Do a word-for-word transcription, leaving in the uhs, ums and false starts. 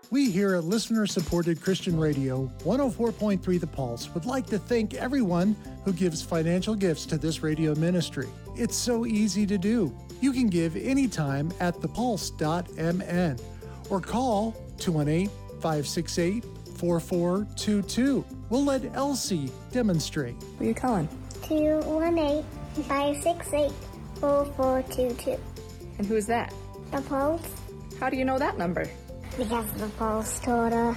We here at listener-supported Christian Radio one oh four point three The Pulse would like to thank everyone who gives financial gifts to this radio ministry. It's so easy to do. You can give anytime at the pulse dot m n or call two one eight, five six eight, four four two two. We'll let Elsie demonstrate. Who are you calling? two one eight, five six eight, four four two two. And who's that? The Pulse. How do you know that number? Because the Pulse told us.